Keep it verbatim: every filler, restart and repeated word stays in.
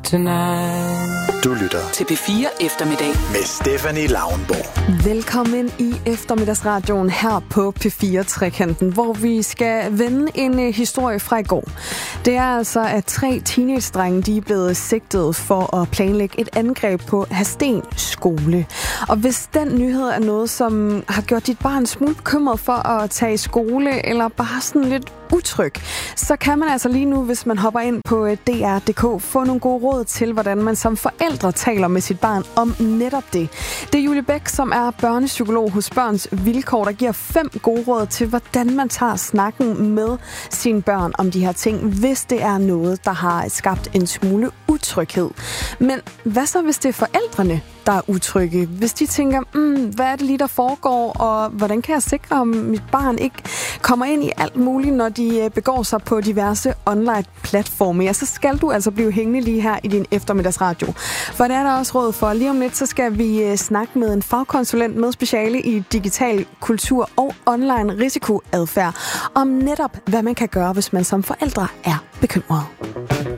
tonight. Du lytter til P fire Eftermiddag med Stephanie Lauenborg. Velkommen i eftermiddagsradioen her på P fire Trekanten, hvor vi skal vende en historie fra i går. Det er altså, at tre teenage-drenge de er blevet sigtet for at planlægge et angreb på Hadsten skole. Og hvis den nyhed er noget, som har gjort dit barn smule bekymret for at tage i skole, eller bare sådan lidt utryg, så kan man altså lige nu, hvis man hopper ind på D R punktum d k, få nogle gode råd til, hvordan man som forældre taler med sit barn om netop det. Det er Julie Bæk, som er børnepsykolog hos Børns Vilkår, der giver fem gode råd til, hvordan man tager snakken med sine børn om de her ting, hvis det er noget, der har skabt en smule utryghed. Men hvad så, hvis det er forældrene, der er utrygge? Hvis de tænker, mm, hvad er det lige, der foregår, og hvordan kan jeg sikre, at mit barn ikke kommer ind i alt muligt, når de begår sig på diverse online-platforme, ja, så skal du altså blive hængende lige her i din eftermiddagsradio. For det er der også råd for. Lige om lidt, så skal vi snakke med en fagkonsulent med speciale i digital kultur og online risikoadfærd om netop, hvad man kan gøre, hvis man som forældre er bekymret.